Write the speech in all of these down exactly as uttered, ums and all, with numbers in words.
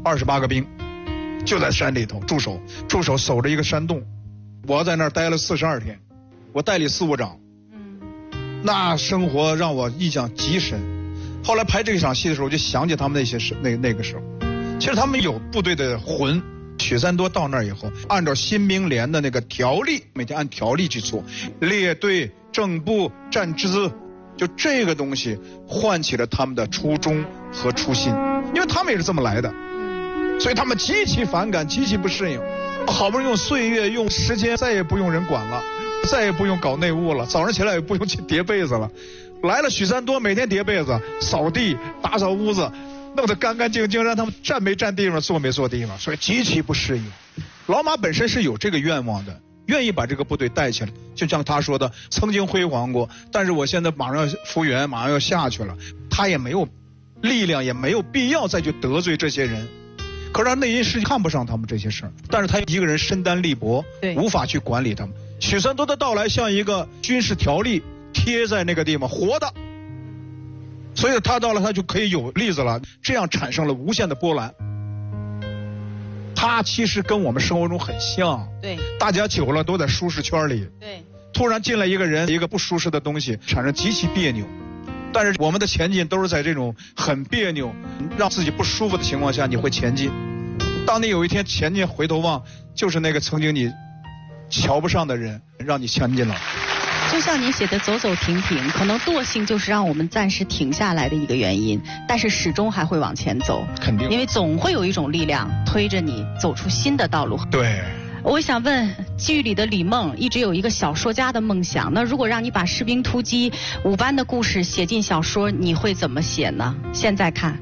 二十八个兵，就在山里头驻守，驻守守着一个山洞。我在那儿待了四十二天，我代理四务长，嗯，那生活让我印象极深。后来拍这场戏的时候，我就想起他们那些事，那那个时候，其实他们有部队的魂。许三多到那儿以后，按照新兵连的那个条例，每天按条例去做，列队、正步、站姿，就这个东西唤起了他们的初衷和初心，因为他们也是这么来的，所以他们极其反感，极其不适应。好不容易用岁月、用时间，再也不用人管了，再也不用搞内务了，早上起来也不用去叠被子了。来了许三多，每天叠被子、扫地、打扫屋子。弄得干干净净，让他们站没站地方，坐没坐地方，所以极其不适应。老马本身是有这个愿望的，愿意把这个部队带起来，就像他说的，曾经辉煌过，但是我现在马上要复原，马上要下去了，他也没有力量，也没有必要再去得罪这些人。可是他内心是看不上他们这些事儿，但是他一个人身单力薄，无法去管理他们。许三多的到来像一个军事条例贴在那个地方，活的。所以他到了，他就可以有例子了，这样产生了无限的波澜。他其实跟我们生活中很像， 对， 大家久了都在舒适圈里， 对， 突然进来一个人，一个不舒适的东西，产生极其别扭。但是我们的前进都是在这种很别扭、让自己不舒服的情况下，你会前进。当你有一天前进回头望，就是那个曾经你瞧不上的人，让你前进了。 就像你写的走走停停，可能惰性就是让我们暂时停下来的一个原因，但是始终还会往前走， 肯定， 因为总会有一种力量推着你走出新的道路。 对， 我想问，剧里的李梦一直有一个小说家的梦想，那如果让你把士兵突击五班的故事写进小说，你会怎么写呢？现在看，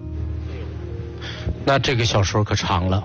那这个小说可长了。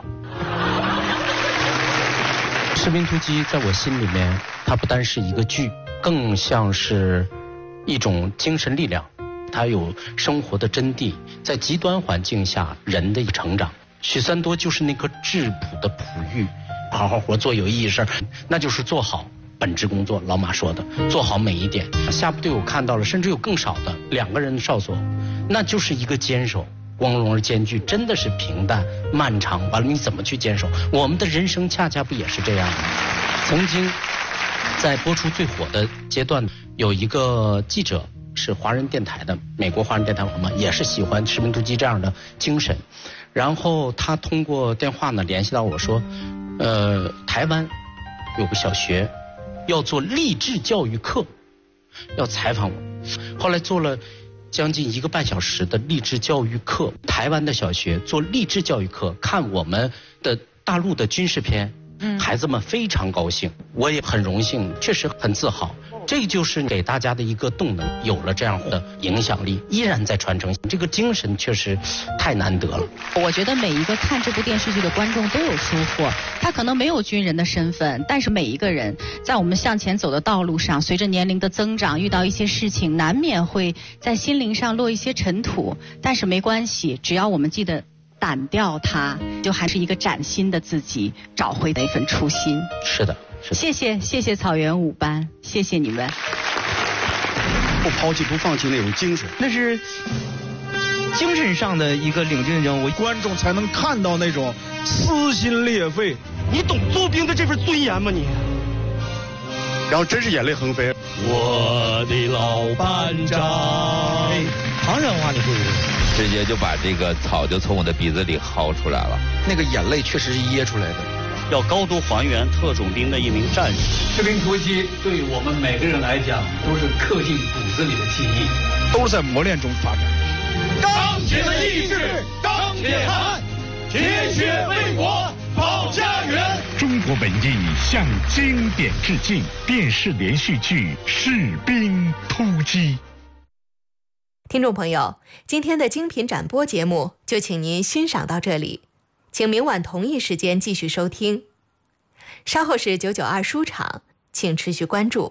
士兵突击在我心里面，它不单是一个剧，更像是一种精神力量，它有生活的真谛，在极端环境下人的成长。许三多就是那颗质朴的璞玉，好好活做有意义事儿，那就是做好本职工作。老马说的，做好每一点。下部队我看到了，甚至有更少的两个人的哨所，那就是一个坚守。光荣而艰巨，真的是平淡漫长。完了，你怎么去坚守？我们的人生恰恰不也是这样吗？曾经在播出最火的阶段，有一个记者是华人电台的，美国华人电台嘛，也是喜欢士兵突击这样的精神。然后他通过电话呢联系到我说，呃，台湾有个小学要做励志教育课，要采访我。后来做了将近一个半小时的励志教育课，台湾的小学做励志教育课，看我们的大陆的军事片，嗯，孩子们非常高兴，我也很荣幸，确实很自豪。这就是给大家的一个动能，有了这样的影响力，依然在传承。这个精神确实太难得了。 我觉得每一个看这部电视剧的观众都有收获。他可能没有军人的身份，但是每一个人在我们向前走的道路上，随着年龄的增长，遇到一些事情，难免会在心灵上落一些尘土。但是没关系，只要我们记得掸掉它，就还是一个崭新的自己，找回那份初心。 是的。 谢谢谢谢草原五班，谢谢你们。 不抛弃不放弃那种精神， 那是精神上的一个领军人物， 观众才能看到那种撕心裂肺。 你懂做兵的这份尊严吗你？ 然后真是眼泪横飞。 我的老班长，唐山话你会不会？ 直接就把这个草就从我的鼻子里薅出来了， 那个眼泪确实是噎出来的。 要高度还原特种兵的一名战士。 士兵突击对我们每个人来讲都是刻进骨子里的记忆， 都是在磨练中发展。 钢铁的意志，钢铁汉，铁血为国保家园。 中国文艺向经典致敬，电视连续剧《士兵突击》。 听众朋友，今天的精品展播节目就请您欣赏到这里。请明晚同一时间继续收听，稍后是九九二书场，请持续关注。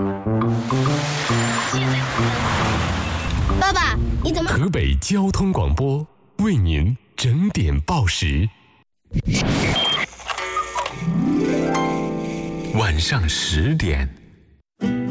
爸爸，你怎么？ 河北交通广播为您整点报时。晚上十点。